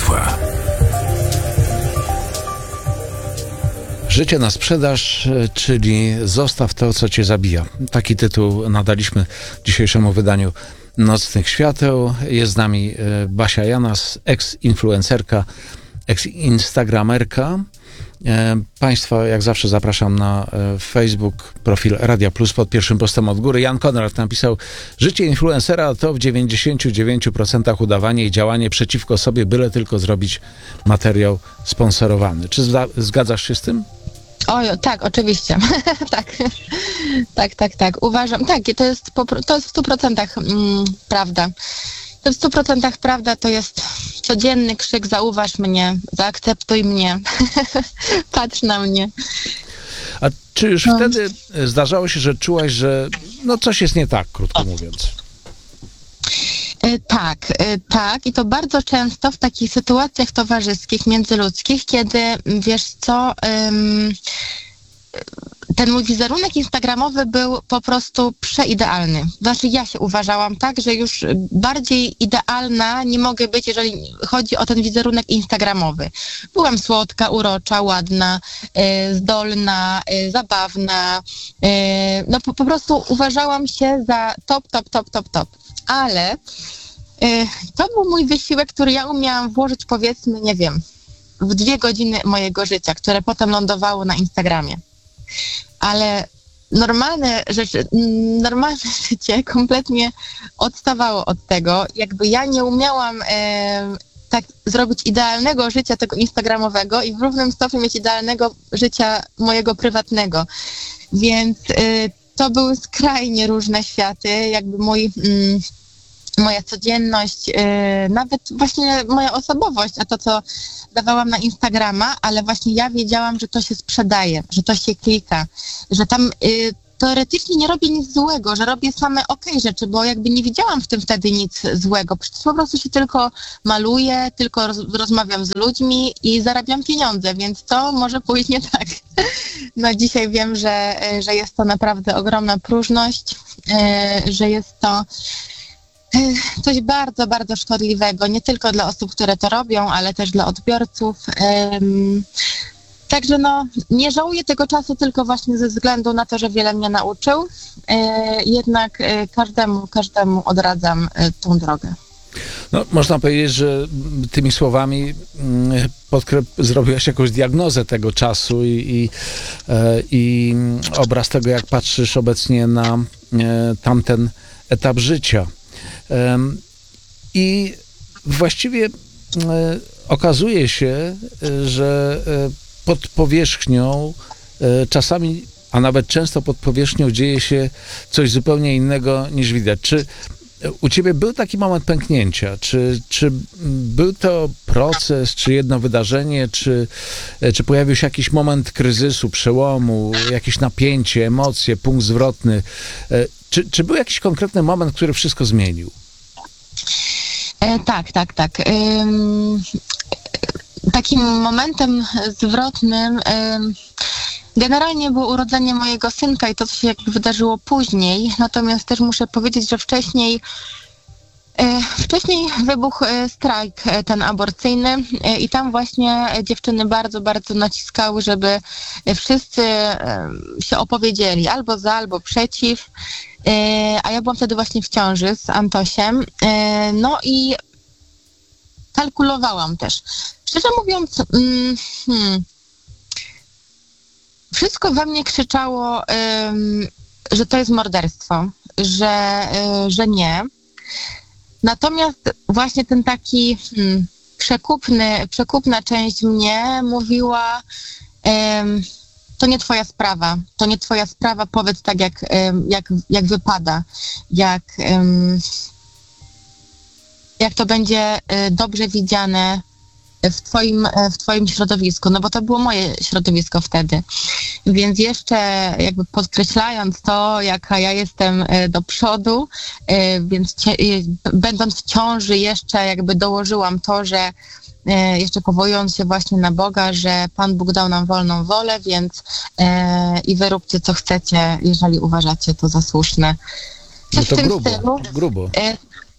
państwa. Życie na sprzedaż, czyli zostaw to, co cię zabija. Taki tytuł nadaliśmy dzisiejszemu wydaniu Nocnych Świateł. Jest z nami Basia Janas, ex-influencerka, ex-instagramerka. Państwa, jak zawsze, zapraszam na Facebook, profil Radia Plus pod pierwszym postem od góry. Jan Konrad napisał: życie influencera to w 99% udawanie i działanie przeciwko sobie, byle tylko zrobić materiał sponsorowany. Czy zgadzasz się z tym? O, tak, oczywiście. tak. Uważam, tak, to jest w 100% prawda. To w 100% prawda, to jest codzienny krzyk: zauważ mnie, zaakceptuj mnie, patrz na mnie. A czy już wtedy zdarzało się, że czułaś, że coś jest nie tak, krótko mówiąc? Tak. I to bardzo często w takich sytuacjach towarzyskich, międzyludzkich, kiedy, wiesz co, ten mój wizerunek instagramowy był po prostu przeidealny. Znaczy, ja się uważałam tak, że już bardziej idealna nie mogę być, jeżeli chodzi o ten wizerunek instagramowy. Byłam słodka, urocza, ładna, zdolna, zabawna. Po prostu uważałam się za top. Ale to był mój wysiłek, który ja umiałam włożyć, powiedzmy, nie wiem, w 2 godziny mojego życia, które potem lądowało na Instagramie. Ale normalne życie kompletnie odstawało od tego. Jakby ja nie umiałam tak zrobić idealnego życia tego instagramowego i w równym stopniu mieć idealnego życia mojego prywatnego. Więc to były skrajnie różne światy, jakby moja codzienność, nawet właśnie moja osobowość, a to, co dawałam na Instagrama, ale właśnie ja wiedziałam, że to się sprzedaje, że to się klika, że tam teoretycznie nie robię nic złego, że robię same rzeczy, bo jakby nie widziałam w tym wtedy nic złego. Przecież po prostu się tylko maluję, tylko rozmawiam z ludźmi i zarabiam pieniądze, więc to może pójść nie tak. No dzisiaj wiem, że jest to naprawdę ogromna próżność, że jest to coś bardzo, bardzo szkodliwego, nie tylko dla osób, które to robią, ale też dla odbiorców. Także nie żałuję tego czasu tylko właśnie ze względu na to, że wiele mnie nauczył. Jednak każdemu odradzam tą drogę. Można powiedzieć, że tymi słowami zrobiłaś jakąś diagnozę tego czasu i obraz tego, jak patrzysz obecnie na tamten etap życia. I właściwie okazuje się, że pod powierzchnią czasami, a nawet często pod powierzchnią dzieje się coś zupełnie innego niż widać. Czy u ciebie był taki moment pęknięcia? Czy był to proces, czy jedno wydarzenie, czy pojawił się jakiś moment kryzysu, przełomu, jakieś napięcie, emocje, punkt zwrotny? Czy był jakiś konkretny moment, który wszystko zmienił? Tak. Takim momentem zwrotnym generalnie było urodzenie mojego synka i to, co się jakby wydarzyło później. Natomiast też muszę powiedzieć, że wcześniej wybuchł strajk ten aborcyjny i tam właśnie dziewczyny bardzo, bardzo naciskały, żeby wszyscy się opowiedzieli albo za, albo przeciw. A ja byłam wtedy właśnie w ciąży z Antosiem. I kalkulowałam też. Szczerze mówiąc, wszystko we mnie krzyczało, że to jest morderstwo, że nie. Natomiast właśnie ten taki przekupna część mnie mówiła: to nie twoja sprawa, powiedz tak, jak wypada, jak to będzie dobrze widziane w twoim środowisku, bo to było moje środowisko wtedy. Więc jeszcze jakby podkreślając to, jaka ja jestem do przodu, więc będąc w ciąży jeszcze jakby dołożyłam to, że jeszcze powołując się właśnie na Boga, że Pan Bóg dał nam wolną wolę, więc i wy róbcie co chcecie, jeżeli uważacie to za słuszne. No to grubo.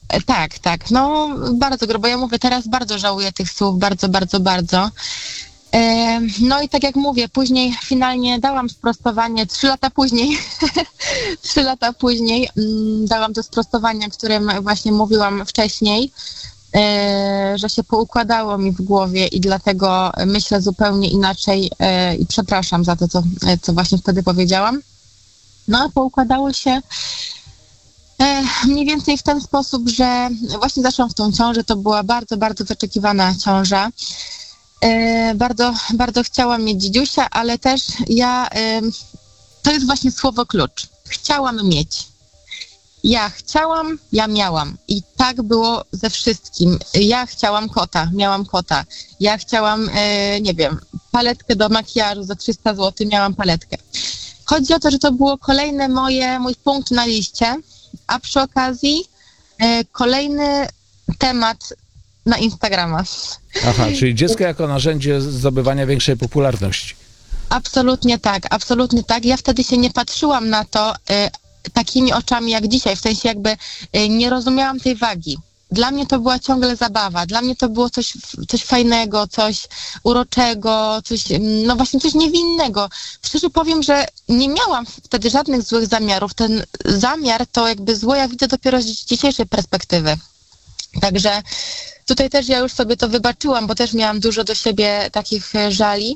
Tak, tak, no bardzo grubo. Ja mówię, teraz bardzo żałuję tych słów, bardzo, bardzo, bardzo. No i tak jak mówię, później finalnie dałam sprostowanie, 3 lata później, 3 lata później dałam to sprostowanie, o którym właśnie mówiłam wcześniej, że się poukładało mi w głowie i dlatego myślę zupełnie inaczej i przepraszam za to, co właśnie wtedy powiedziałam. No a poukładało się mniej więcej w ten sposób, że właśnie zaszłam w tą ciążę, to była bardzo, bardzo wyczekiwana ciąża. Bardzo, bardzo chciałam mieć dzidziusia, ale też to jest właśnie słowo klucz. Chciałam mieć. Ja chciałam, ja miałam. I tak było ze wszystkim. Ja chciałam kota, miałam kota. Ja chciałam, nie wiem, paletkę do makijażu za 300 zł, miałam paletkę. Chodzi o to, że to było kolejny mój punkt na liście, a przy okazji kolejny temat na Instagrama. Aha, czyli dziecko jako narzędzie zdobywania większej popularności. Absolutnie tak, absolutnie tak. Ja wtedy się nie patrzyłam na to takimi oczami jak dzisiaj, w sensie jakby nie rozumiałam tej wagi. Dla mnie to była ciągle zabawa, dla mnie to było coś fajnego, coś uroczego, no właśnie coś niewinnego. Szczerze powiem, że nie miałam wtedy żadnych złych zamiarów. Ten zamiar to jakby zło ja widzę dopiero z dzisiejszej perspektywy. Także tutaj też ja już sobie to wybaczyłam, bo też miałam dużo do siebie takich żali.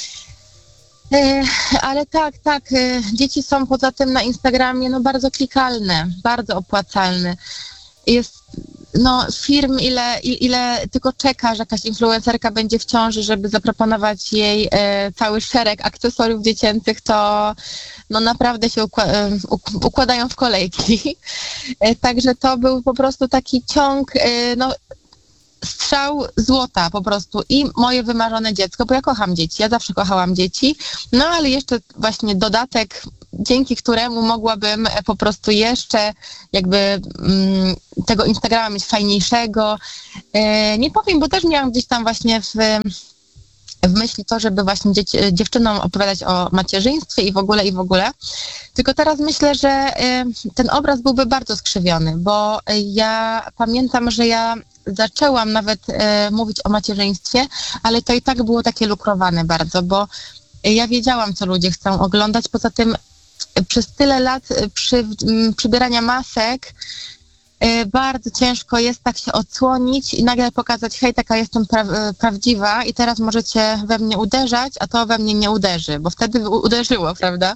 Ale tak, dzieci są poza tym na Instagramie no bardzo klikalne, bardzo opłacalne. Jest firm, ile tylko czeka, że jakaś influencerka będzie w ciąży, żeby zaproponować jej cały szereg akcesoriów dziecięcych, to no naprawdę się układają w kolejki. Także to był po prostu taki ciąg, strzał złota po prostu i moje wymarzone dziecko, bo ja kocham dzieci, ja zawsze kochałam dzieci, no ale jeszcze właśnie dodatek, dzięki któremu mogłabym po prostu jeszcze jakby tego Instagrama mieć fajniejszego. Nie powiem, bo też miałam gdzieś tam właśnie w myśli to, żeby właśnie dziewczynom opowiadać o macierzyństwie i w ogóle. Tylko teraz myślę, że ten obraz byłby bardzo skrzywiony, bo ja pamiętam, że ja zaczęłam nawet mówić o macierzyństwie, ale to i tak było takie lukrowane bardzo, bo ja wiedziałam, co ludzie chcą oglądać. Poza tym przez tyle lat przybierania masek bardzo ciężko jest tak się odsłonić i nagle pokazać, hej, taka jestem prawdziwa i teraz możecie we mnie uderzać, a to we mnie nie uderzy, bo wtedy uderzyło, prawda?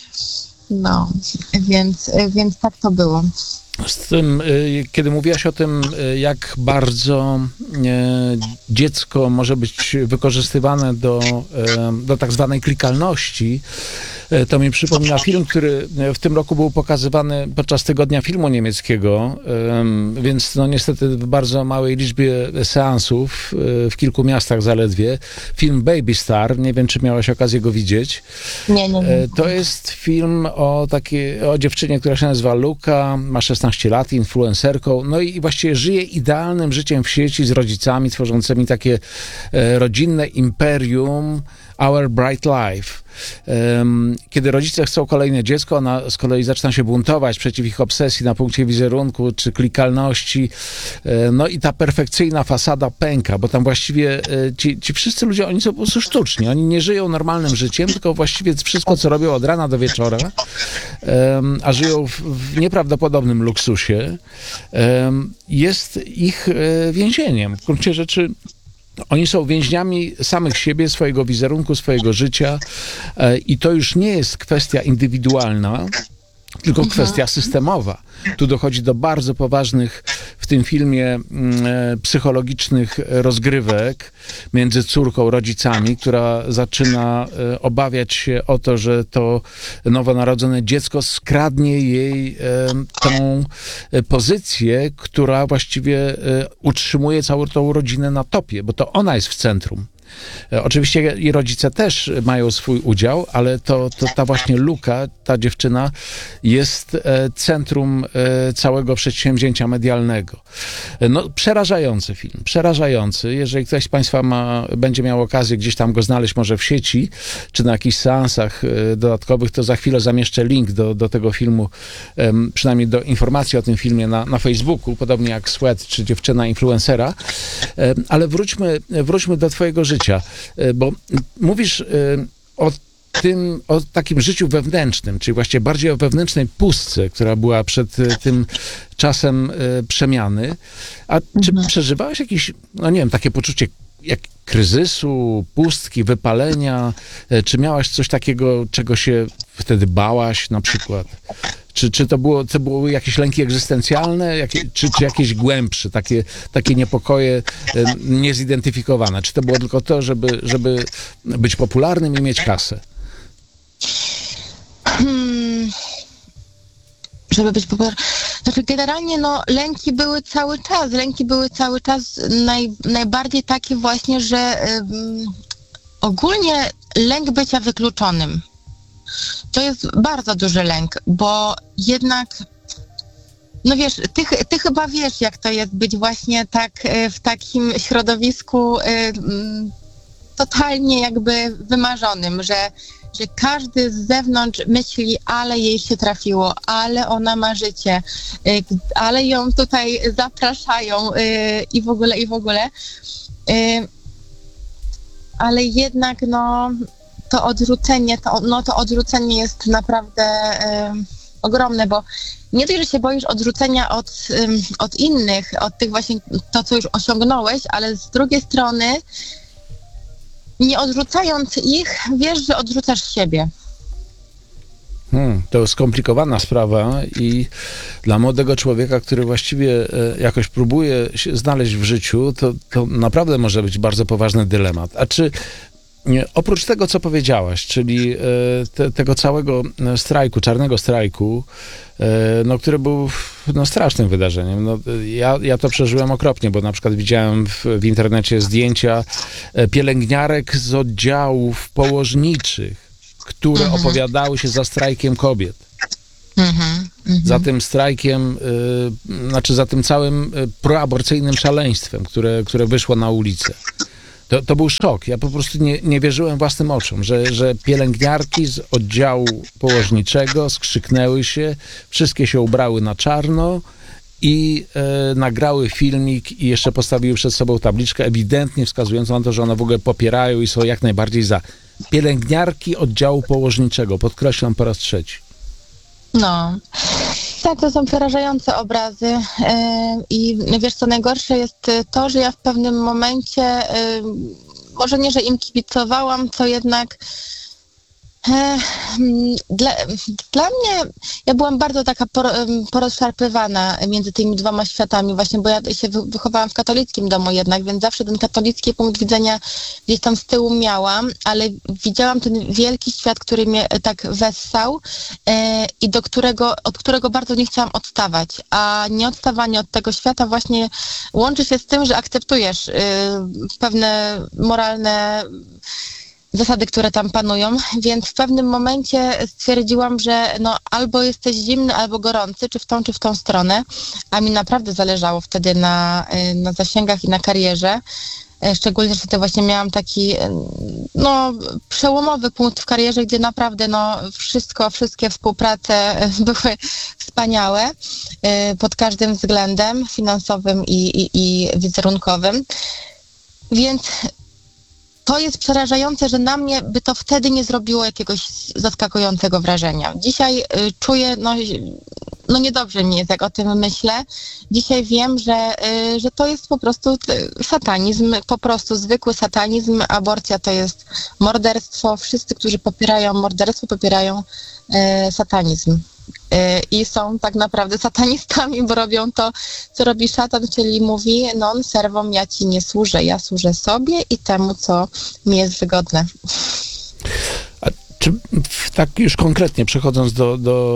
No, więc tak to było. Z tym, kiedy mówiłaś o tym, jak bardzo dziecko może być wykorzystywane do tak zwanej klikalności, to mi przypomina film, który w tym roku był pokazywany podczas Tygodnia Filmu Niemieckiego, więc no niestety w bardzo małej liczbie seansów, w kilku miastach zaledwie. Film Baby Star, nie wiem, czy miałaś okazję go widzieć. Nie. To jest film o dziewczynie, która się nazywa Luka, ma 16 lat, influencerką, no i właściwie żyje idealnym życiem w sieci z rodzicami tworzącymi takie rodzinne imperium Our Bright Life. Kiedy rodzice chcą kolejne dziecko, ona z kolei zaczyna się buntować przeciw ich obsesji na punkcie wizerunku czy klikalności. No i ta perfekcyjna fasada pęka, bo tam właściwie ci wszyscy ludzie, oni są po prostu sztuczni. Oni nie żyją normalnym życiem, tylko właściwie wszystko, co robią od rana do wieczora, a żyją w nieprawdopodobnym luksusie, jest ich więzieniem. W gruncie rzeczy oni są więźniami samych siebie, swojego wizerunku, swojego życia i to już nie jest kwestia indywidualna, tylko kwestia systemowa. Tu dochodzi do bardzo poważnych w tym filmie psychologicznych rozgrywek między córką, rodzicami, która zaczyna obawiać się o to, że to nowonarodzone dziecko skradnie jej tą pozycję, która właściwie utrzymuje całą tą rodzinę na topie, bo to ona jest w centrum. Oczywiście i rodzice też mają swój udział, ale to ta właśnie Luka, ta dziewczyna jest centrum całego przedsięwzięcia medialnego. No, przerażający film, przerażający. Jeżeli ktoś z Państwa będzie miał okazję gdzieś tam go znaleźć, może w sieci, czy na jakichś seansach dodatkowych, to za chwilę zamieszczę link do tego filmu, przynajmniej do informacji o tym filmie na Facebooku, podobnie jak Sweat, czy dziewczyna influencera. Ale wróćmy do twojego życia, bo mówisz o takim życiu wewnętrznym, czyli właściwie bardziej o wewnętrznej pustce, która była przed tym czasem przemiany. A czy przeżywałeś jakieś, no nie wiem, takie poczucie jak kryzysu, pustki, wypalenia? Czy miałaś coś takiego, czego się wtedy bałaś na przykład? Czy to były jakieś lęki egzystencjalne, czy jakieś głębsze, takie niepokoje niezidentyfikowane? Czy to było tylko to, żeby być popularnym i mieć kasę? Żeby być popularny. Znaczy generalnie lęki były cały czas. Najbardziej takie właśnie, że ogólnie lęk bycia wykluczonym. To jest bardzo duży lęk, bo jednak, no wiesz, ty chyba wiesz, jak to jest być właśnie tak w takim środowisku totalnie jakby wymarzonym, że każdy z zewnątrz myśli, ale jej się trafiło, ale ona ma życie, ale ją tutaj zapraszają i w ogóle. Ale jednak to odrzucenie jest naprawdę ogromne, bo nie dość, że się boisz odrzucenia od innych, od tych właśnie to, co już osiągnąłeś, ale z drugiej strony nie odrzucając ich, wiesz, że odrzucasz siebie. To skomplikowana sprawa i dla młodego człowieka, który właściwie jakoś próbuje się znaleźć w życiu, to naprawdę może być bardzo poważny dylemat. A czy oprócz tego, co powiedziałaś, czyli tego całego strajku, czarnego strajku, który był strasznym wydarzeniem. Ja to przeżyłem okropnie, bo na przykład widziałem w internecie zdjęcia pielęgniarek z oddziałów położniczych, które opowiadały się za strajkiem kobiet. Za tym strajkiem, za tym całym proaborcyjnym szaleństwem, które wyszło na ulicę. To był szok. Ja po prostu nie wierzyłem własnym oczom, że pielęgniarki z oddziału położniczego skrzyknęły się, wszystkie się ubrały na czarno i nagrały filmik i jeszcze postawiły przed sobą tabliczkę ewidentnie wskazującą na to, że one w ogóle popierają i są jak najbardziej za. Pielęgniarki oddziału położniczego, podkreślam po raz trzeci. Tak, to są przerażające obrazy i wiesz, co najgorsze jest to, że ja w pewnym momencie, może nie, że im kibicowałam, to jednak dla mnie, ja byłam bardzo taka porozszarpywana między tymi dwoma światami właśnie, bo ja się wychowałam w katolickim domu jednak, więc zawsze ten katolicki punkt widzenia gdzieś tam z tyłu miałam, ale widziałam ten wielki świat, który mnie tak wessał i od którego bardzo nie chciałam odstawać, a nieodstawanie od tego świata właśnie łączy się z tym, że akceptujesz pewne moralne zasady, które tam panują, więc w pewnym momencie stwierdziłam, że albo jesteś zimny, albo gorący, czy w tą stronę, a mi naprawdę zależało wtedy na zasięgach i na karierze, szczególnie, że wtedy właśnie miałam taki przełomowy punkt w karierze, gdzie naprawdę wszystkie współprace były wspaniałe pod każdym względem finansowym i wizerunkowym, więc to jest przerażające, że na mnie by to wtedy nie zrobiło jakiegoś zaskakującego wrażenia. Dzisiaj czuję, niedobrze mi jest, jak o tym myślę. Dzisiaj wiem, że to jest po prostu satanizm, po prostu zwykły satanizm. Aborcja to jest morderstwo. Wszyscy, którzy popierają morderstwo, popierają satanizm. I są tak naprawdę satanistami, bo robią to, co robi szatan, czyli mówi non serwom, ja ci nie służę, ja służę sobie i temu, co mi jest wygodne. A czy tak już konkretnie przechodząc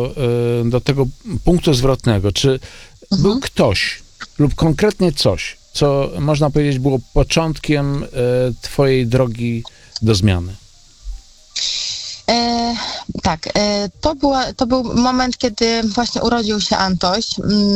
do tego punktu zwrotnego, czy był ktoś lub konkretnie coś, co można powiedzieć było początkiem twojej drogi do zmiany. Tak, to był moment, kiedy właśnie urodził się Antoś.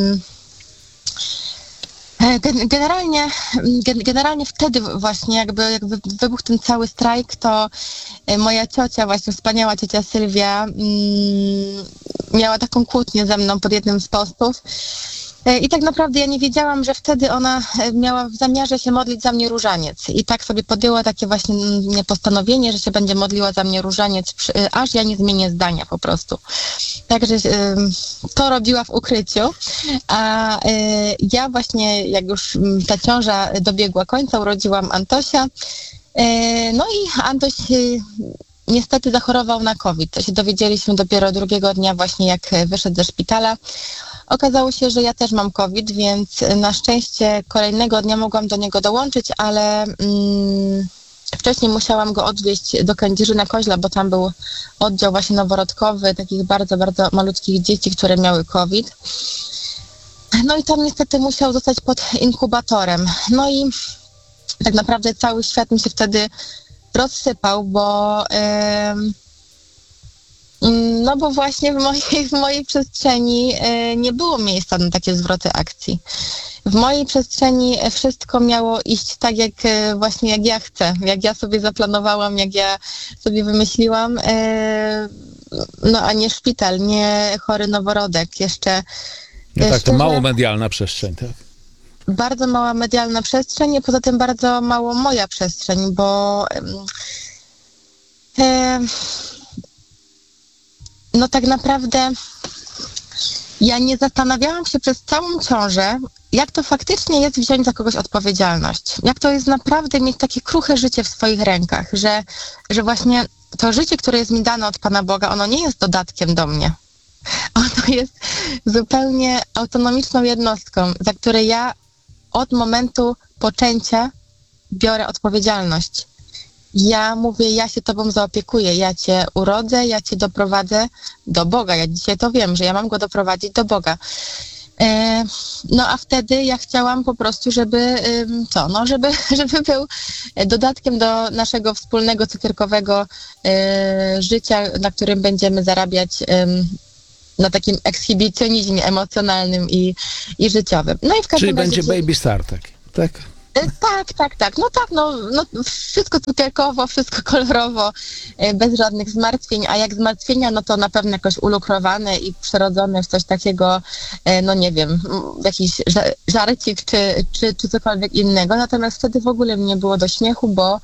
Generalnie wtedy właśnie jakby wybuchł ten cały strajk, to moja ciocia, właśnie wspaniała ciocia Sylwia, miała taką kłótnię ze mną pod jednym z postów. I tak naprawdę ja nie wiedziałam, że wtedy ona miała w zamiarze się modlić za mnie różaniec. I tak sobie podjęła takie właśnie postanowienie, że się będzie modliła za mnie różaniec, aż ja nie zmienię zdania po prostu. Także to robiła w ukryciu. A ja właśnie, jak już ta ciąża dobiegła końca, urodziłam Antosia. No i Antoś niestety zachorował na COVID. To się dowiedzieliśmy dopiero drugiego dnia właśnie, jak wyszedł ze szpitala. Okazało się, że ja też mam COVID, więc na szczęście kolejnego dnia mogłam do niego dołączyć, ale wcześniej musiałam go odwieźć do Kędzierzyna-Koźla, bo tam był oddział właśnie noworodkowy, takich bardzo, bardzo malutkich dzieci, które miały COVID. No i tam niestety musiał zostać pod inkubatorem. No i tak naprawdę cały świat mi się wtedy rozsypał, bo właśnie w mojej przestrzeni nie było miejsca na takie zwroty akcji. W mojej przestrzeni wszystko miało iść tak, jak ja chcę, jak ja sobie zaplanowałam, jak ja sobie wymyśliłam, a nie szpital, nie chory noworodek. Jeszcze No tak, to szczerze, mało medialna przestrzeń, tak? bardzo mała medialna przestrzeń, a poza tym bardzo mało moja przestrzeń, bo tak naprawdę ja nie zastanawiałam się przez całą ciążę, jak to faktycznie jest wziąć za kogoś odpowiedzialność. Jak to jest naprawdę mieć takie kruche życie w swoich rękach, że właśnie to życie, które jest mi dane od Pana Boga, ono nie jest dodatkiem do mnie. Ono jest zupełnie autonomiczną jednostką, za które ja od momentu poczęcia biorę odpowiedzialność. Ja mówię, ja się Tobą zaopiekuję, ja Cię urodzę, ja Cię doprowadzę do Boga. Ja dzisiaj to wiem, że ja mam go doprowadzić do Boga. A wtedy ja chciałam po prostu, żeby był dodatkiem do naszego wspólnego cukierkowego życia, na którym będziemy zarabiać na takim ekshibicjonizmie emocjonalnym i życiowym. No i w każdym Czyli razie będzie baby star taki, tak? Tak. Wszystko cukierkowo, wszystko kolorowo, bez żadnych zmartwień, a jak zmartwienia, no to na pewno jakoś ulukrowane i przerodzone w coś takiego, nie wiem, jakiś żarcik czy cokolwiek innego. Natomiast wtedy w ogóle mnie było do śmiechu, bo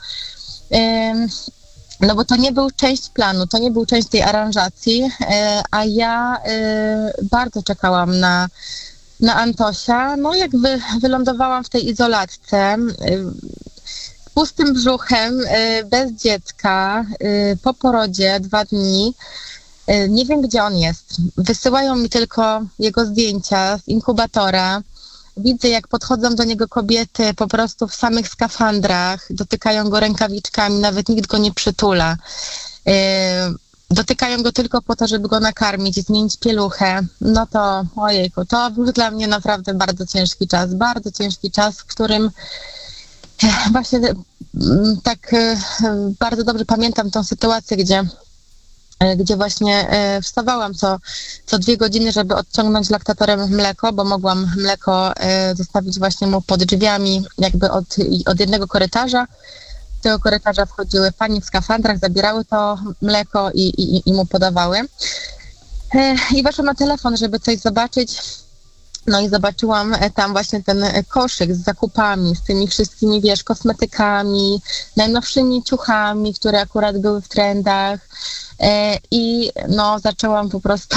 to nie był część planu, to nie był część tej aranżacji, a ja bardzo czekałam na Antosia. No jakby wylądowałam w tej izolatce, pustym brzuchem, bez dziecka, po porodzie 2 dni. Nie wiem, gdzie on jest. Wysyłają mi tylko jego zdjęcia z inkubatora. Widzę, jak podchodzą do niego kobiety po prostu w samych skafandrach, dotykają go rękawiczkami, nawet nikt go nie przytula. Dotykają go tylko po to, żeby go nakarmić, zmienić pieluchę. No to, ojejku, to był dla mnie naprawdę bardzo ciężki czas, w którym właśnie tak bardzo dobrze pamiętam tą sytuację, gdzie właśnie wstawałam co 2 godziny, żeby odciągnąć laktatorem mleko, bo mogłam mleko zostawić właśnie mu pod drzwiami jakby od jednego korytarza. Z tego korytarza wchodziły panie w skafandrach, zabierały to mleko i mu podawały. I weszłam na telefon, żeby coś zobaczyć. No i zobaczyłam tam właśnie ten koszyk z zakupami, z tymi wszystkimi, kosmetykami, najnowszymi ciuchami, które akurat były w trendach. I zaczęłam po prostu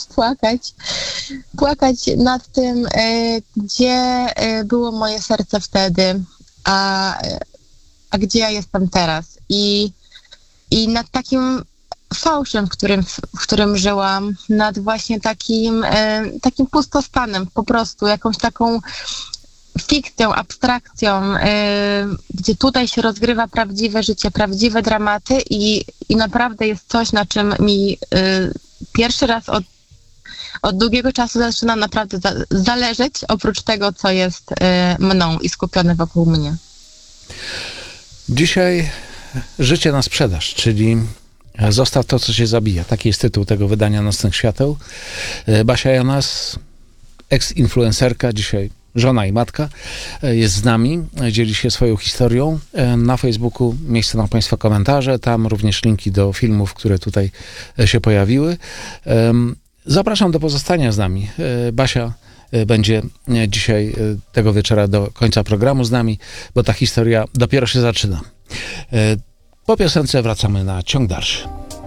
płakać nad tym, gdzie było moje serce wtedy, a gdzie ja jestem teraz. I nad takim fałszem, w którym żyłam, nad właśnie takim pustostanem, po prostu jakąś taką fikcją, abstrakcją, gdzie tutaj się rozgrywa prawdziwe życie, prawdziwe dramaty i naprawdę jest coś, na czym mi pierwszy raz od długiego czasu zaczyna naprawdę zależeć, oprócz tego, co jest mną i skupione wokół mnie. Dzisiaj życie na sprzedaż, czyli zostaw to, co cię zabija. Taki jest tytuł tego wydania Nocnych Świateł. Basia Janas, ex-influencerka, dzisiaj żona i matka, jest z nami, dzieli się swoją historią. Na Facebooku miejsce na Państwa komentarze, tam również linki do filmów, które tutaj się pojawiły. Zapraszam do pozostania z nami. Basia będzie dzisiaj tego wieczora do końca programu z nami, bo ta historia dopiero się zaczyna. Po piosence wracamy na ciąg dalszy.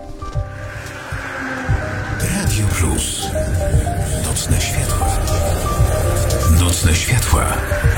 Radio Plus. Nocne światła. Nocne światła.